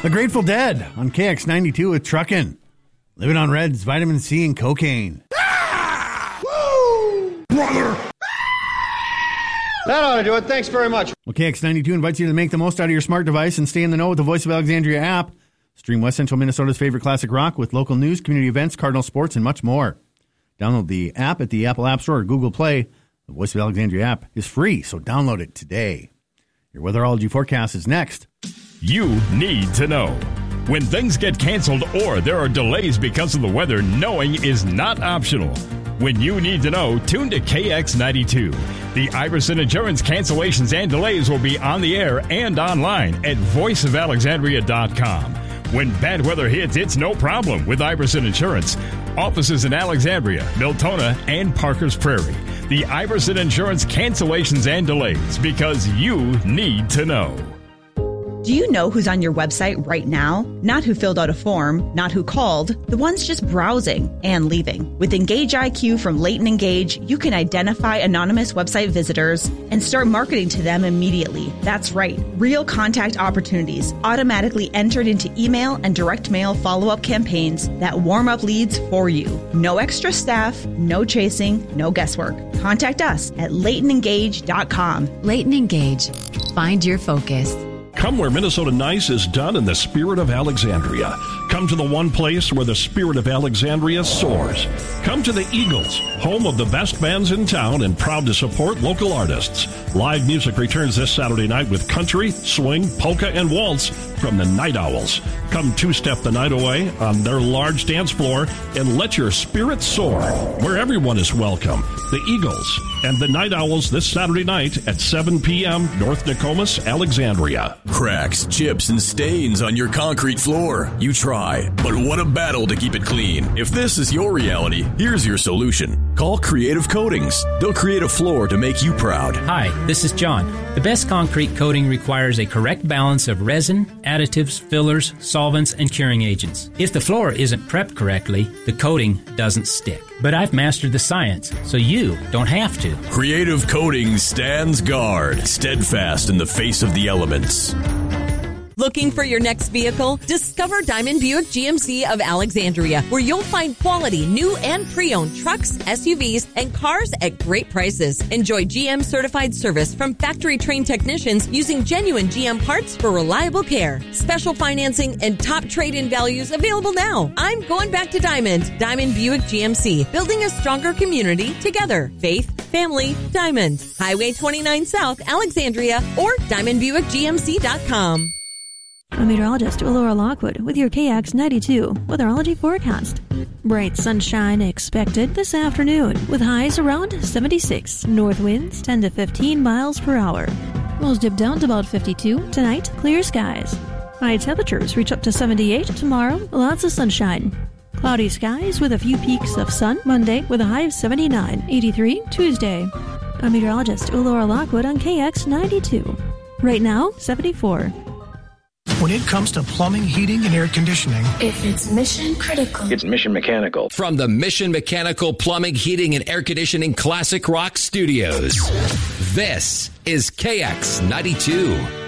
The Grateful Dead on KX92 with Truckin'. Living on Reds, vitamin C, and cocaine. Woo! Brother! That ought to do it. Thanks very much. Well, KX92 invites you to make the most out of your smart device and stay in the know with the Voice of Alexandria app. Stream West Central Minnesota's favorite classic rock with local news, community events, Cardinal sports, and much more. Download the app at the Apple App Store or Google Play. The Voice of Alexandria app is free, so download it today. Your weatherology forecast is next. You need to know. When things get canceled or there are delays because of the weather, knowing is not optional. When you need to know, tune to KX92. The Iverson Insurance cancellations and delays will be on the air and online at voiceofalexandria.com. When bad weather hits, it's no problem with Iverson Insurance. Offices in Alexandria, Miltona, and Parkers Prairie. The Iverson Insurance cancellations and delays, because you need to know. Do you know who's on your website right now? Not who filled out a form, not who called, the ones just browsing and leaving. With Engage IQ from Leighton Engage, you can identify anonymous website visitors and start marketing to them immediately. That's right, real contact opportunities automatically entered into email and direct mail follow-up campaigns that warm up leads for you. No extra staff, no chasing, no guesswork. Contact us at LeightonEngage.com. Leighton Engage. Find your focus. Come where Minnesota Nice is done in the spirit of Alexandria. Come to the one place where the spirit of Alexandria soars. Come to the Eagles, home of the best bands in town and proud to support local artists. Live music returns this Saturday night with country, swing, polka, and waltz from the Night Owls. Come two-step the night away on their large dance floor and let your spirit soar, where everyone is welcome. The Eagles and the Night Owls this Saturday night at 7 p.m. North Nokomis, Alexandria. Cracks, chips, and stains on your concrete floor. You try, but what a battle to keep it clean. If this is your reality, here's your solution. Call Creative Coatings. They'll create a floor to make you proud. Hi, this is John. The best concrete coating requires a correct balance of resin, additives, fillers, solvents, and curing agents. If the floor isn't prepped correctly, the coating doesn't stick. But I've mastered the science, so you don't have to. Creative Coatings stands guard, steadfast in the face of the elements. Looking for your next vehicle? Discover Diamond Buick GMC of Alexandria, where you'll find quality new and pre-owned trucks, SUVs, and cars at great prices. Enjoy GM certified service from factory trained technicians using genuine GM parts for reliable care. Special financing and top trade-in values available now. I'm going back to Diamond Buick GMC, building a stronger community together. Faith, family, Diamond. Highway 29 South, Alexandria, or DiamondBuickGMC.com. I'm meteorologist Laura Lockwood with your KX92 weatherology forecast. Bright sunshine expected this afternoon with highs around 76. North winds 10 to 15 miles per hour. Lows dip down to about 52. Tonight, clear skies. High temperatures reach up to 78 tomorrow. Lots of sunshine. Cloudy skies with a few peaks of sun Monday with a high of 79. 83 Tuesday. I'm meteorologist Laura Lockwood on KX92. Right now, 74. When it comes to plumbing, heating, and air conditioning, if it's mission critical, it's Mission Mechanical. From the Mission Mechanical Plumbing, Heating, and Air Conditioning Classic Rock Studios, this is KX92.